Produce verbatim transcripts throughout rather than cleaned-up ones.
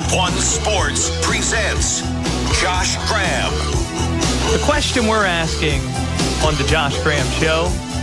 One Sports presents Josh Graham. The question we're asking on the Josh Graham Show: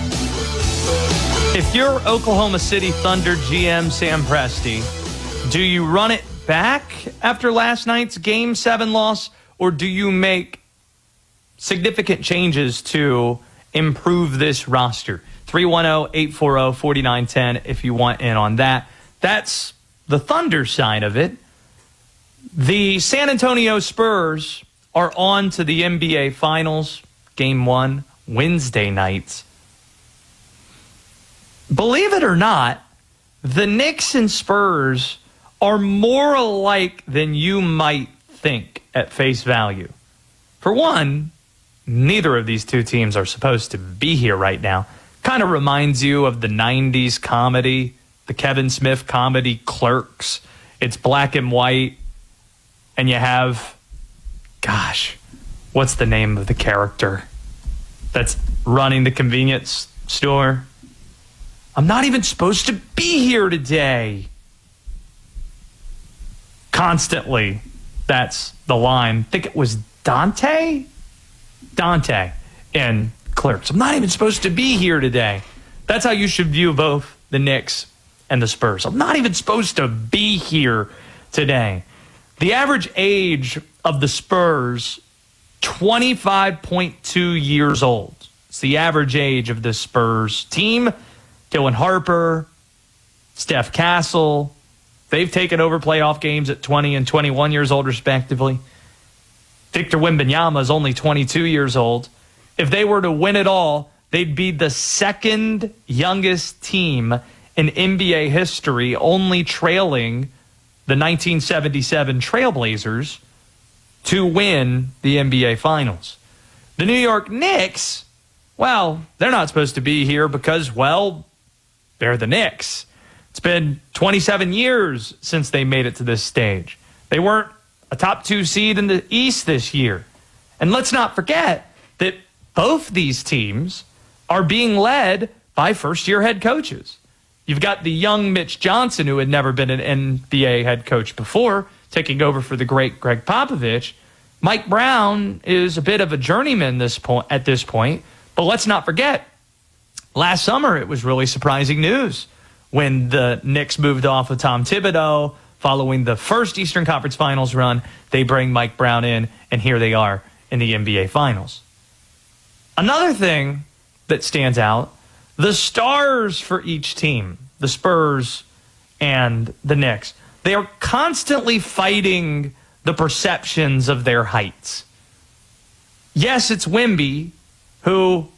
if you're Oklahoma City Thunder G M Sam Presti, do you run it back after last night's Game seven loss, or do you make significant changes to improve this roster? three one zero, eight four zero, four nine one zero if you want in on that. That's the Thunder side of it. The San Antonio Spurs are on to the N B A Finals, Game one, Wednesday night. Believe it or not, the Knicks and Spurs are more alike than you might think at face value. For one, neither of these two teams are supposed to be here right now. Kind of reminds you of the nineties comedy, the Kevin Smith comedy Clerks. It's black and white, and you have, gosh, what's the name of the character that's running the convenience store? I'm not even supposed to be here today. Constantly, that's the line. I think it was Dante? Dante in Clerks. I'm not even supposed to be here today. That's how you should view both the Knicks and the Spurs. I'm not even supposed to be here today. The average age of the Spurs, twenty-five point two years old. It's the average age of the Spurs team. Dylan Harper, Steph Castle, they've taken over playoff games at twenty and twenty-one years old, respectively. Victor Wembanyama is only twenty-two years old. If they were to win it all, they'd be the second youngest team in N B A history, only trailing the nineteen seventy-seven Trailblazers to win the N B A Finals. The New York Knicks, well, they're not supposed to be here because, well, they're the Knicks. It's been twenty-seven years since they made it to this stage. They weren't a top two seed in the East this year. And let's not forget that both these teams are being led by first-year head coaches. You've got the young Mitch Johnson, who had never been an N B A head coach before, taking over for the great Greg Popovich. Mike Brown is a bit of a journeyman this point, at this point. But let's not forget, last summer it was really surprising news when the Knicks moved off of Tom Thibodeau following the first Eastern Conference Finals run. They bring Mike Brown in, and here they are in the N B A Finals. Another thing that stands out, the stars for each team, the Spurs and the Knicks, they are constantly fighting the perceptions of their heights. Yes, it's Wemby, who